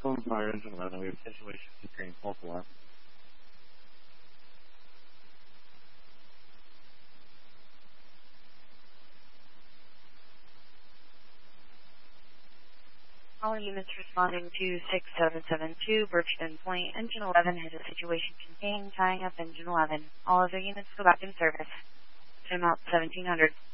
Phone fire engine 11. We have a situation contained false alarm. All units responding to 6772 Birchton Point. Engine 11 has a situation contained tying up engine 11. All other units go back in service. Time out 1700.